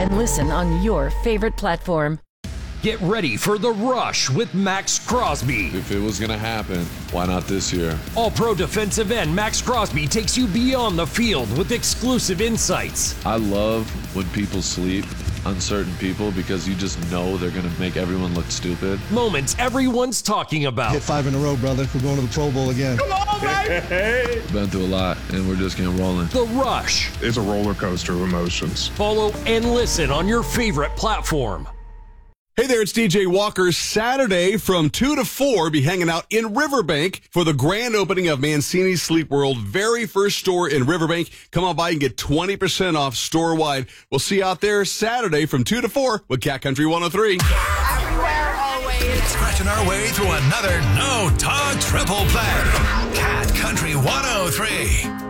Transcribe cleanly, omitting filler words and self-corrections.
and listen on your favorite platform. Get ready for The Rush with Max Crosby. If it was going to happen, why not this year? All-Pro defensive end Max Crosby takes you beyond the field with exclusive insights. I love when people sleep on certain people because you just know they're going to make everyone look stupid. Moments everyone's talking about. Hit 5 in a row, brother. We're going to the Pro Bowl again. Come on, baby! Been through a lot, and we're just getting rolling. The Rush. It's a roller coaster of emotions. Follow and listen on your favorite platform. Hey there, it's DJ Walker. Saturday from 2 to 4, be hanging out in Riverbank for the grand opening of Mancini's Sleep World, very first store in Riverbank. Come on by and get 20% off store-wide. We'll see you out there Saturday from 2 to 4 with Cat Country 103. Everywhere, always. Scratching our way through another no-talk triple play. Cat Country 103.